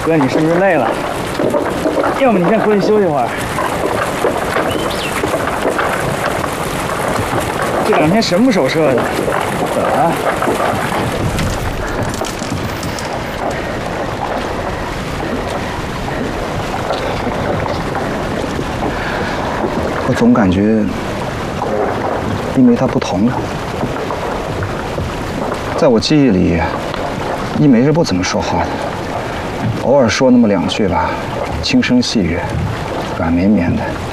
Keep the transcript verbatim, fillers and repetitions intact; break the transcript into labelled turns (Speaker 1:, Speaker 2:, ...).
Speaker 1: 哥，你是不是累了？要不你先回去休息会儿。这两天神不守舍的，怎么了？
Speaker 2: 我总感觉一梅她不同了。在我记忆里，一梅是不怎么说话的，偶尔说那么两句吧，轻声细语，软绵绵的。